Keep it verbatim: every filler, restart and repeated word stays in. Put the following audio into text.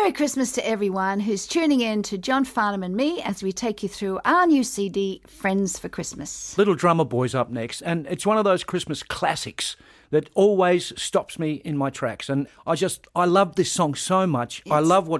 Merry Christmas to everyone who's tuning in to John Farnham and me as we take you through our new C D, Friends for Christmas. Little Drummer Boy's up next, and it's one of those Christmas classics that always stops me in my tracks. And I just, I love this song so much. It's, I love what